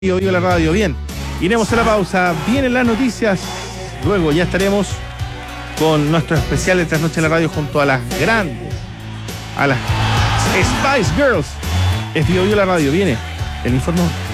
Oigo la radio, bien. Iremos a la pausa, vienen las noticias. Luego ya estaremos con nuestro especial de Trasnoche en la Radio junto a las grandes, a las Spice Girls. Es Oigo la radio, viene el informe.